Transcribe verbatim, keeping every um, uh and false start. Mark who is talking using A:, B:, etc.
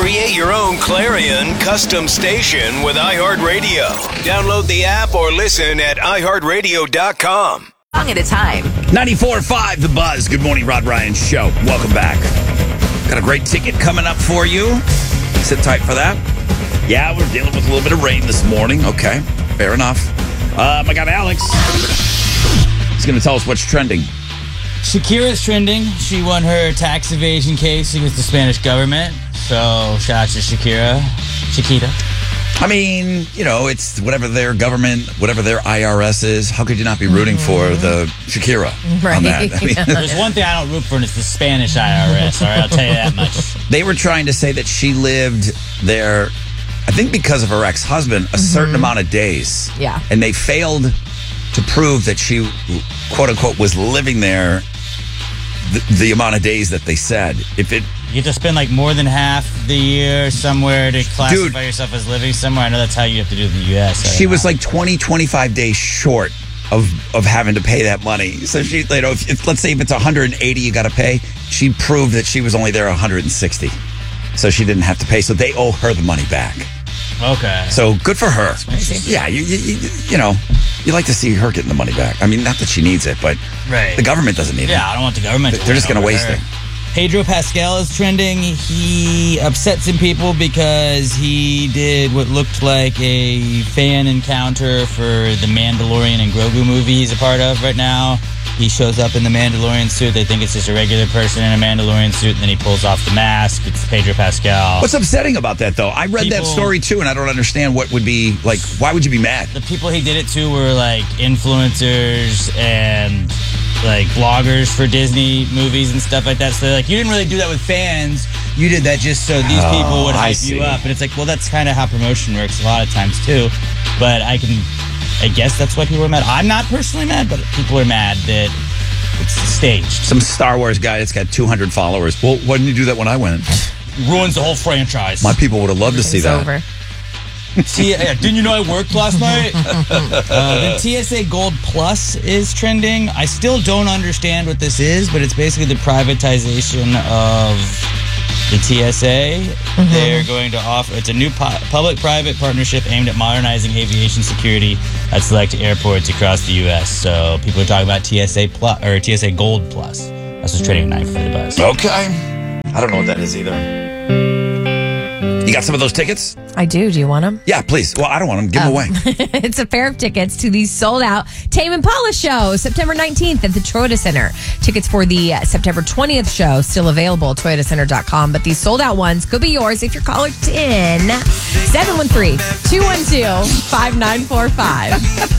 A: Create your own Clarion custom station with iHeartRadio. Download the app or listen at i heart radio dot com.
B: Song at a time.
C: ninety-four point five The Buzz. Good morning, Rod Ryan Show. Welcome back. Got a great ticket coming up for you. Sit tight for that. Yeah, we're dealing with a little bit of rain this morning. Okay, fair enough. Um, I got Alex. He's going to tell us what's trending.
D: Shakira's trending. She won her tax evasion case against the Spanish government. So, shout out to Shakira. Shakira.
C: I mean, you know, it's whatever their government, whatever their I R S is. How could you not be rooting for the Shakira
E: Right.
C: on that? I mean,
D: There's one thing I don't root for, and it's the Spanish I R S. All right, I'll tell you that much.
C: they were trying to say that she lived there, I think because of her ex-husband, a certain amount of days.
E: Yeah.
C: And they failed to prove that she, quote-unquote, was living there the, the amount of days that they said. If it...
D: You have to spend like more than half the year somewhere to classify
C: Dude,
D: yourself as living somewhere. I know that's how you have to do it in the U S.
C: She was like twenty, twenty-five days short of of having to pay that money. So she, you know, if, if, let's say if it's one hundred eighty you got to pay, she proved that she was only there one hundred sixty. So she didn't have to pay. So they owe her the money back.
D: Okay.
C: So good for her. Yeah, you, you, you, you know, you like to see her getting the money back. I mean, not that she needs it, but
D: Right.
C: the government doesn't need it.
D: Yeah, I don't want the government to
C: They're just
D: win
C: going to
D: over
C: waste
D: her.
C: it.
D: Pedro Pascal is trending. He upset some people because he did what looked like a fan encounter for the Mandalorian and Grogu movie he's a part of right now. He shows up in the Mandalorian suit. They think it's just a regular person in a Mandalorian suit, and then he pulls off the mask. It's Pedro Pascal.
C: What's upsetting about that, though? I read that
D: People-
C: story, too, and I don't understand what would be, like, why would you be mad?
D: The people he did it to were like influencers and like bloggers for Disney movies and stuff like that. So they're like, you didn't really do that with fans. You did that just so these
C: Oh,
D: people would
C: I
D: hype
C: see.
D: you up. And it's like, well, that's kind of how promotion works a lot of times too. But I can, I guess that's why people are mad. I'm not personally mad, but people are mad that it's staged.
C: Some Star Wars guy that's got two hundred followers. Well, why didn't you do that when I went?
D: Ruins the whole franchise.
C: My people would have loved to see
E: It's
C: that.
E: over.
D: T- yeah, didn't you know I worked last night? uh, the T S A Gold Plus is trending. I still don't understand what this is, but it's basically the privatization of the T S A. Mm-hmm. They're going to offer, it's a new pu- public-private partnership aimed at modernizing aviation security at select airports across the U S. So people are talking about T S A Plus, or T S A Gold Plus. That's what's trending tonight for the buzz.
C: Okay. I don't know what that is either. You got some of those tickets?
E: I do. Do you want them?
C: Yeah, please. Well, I don't want them. Give them away.
E: It's a pair of tickets to the sold-out Tame Impala show, September nineteenth at the Toyota Center. Tickets for the uh, September twentieth show still available at toyota center dot com, but these sold-out ones could be yours if you're caller ten seven one three, two one two, five nine four five.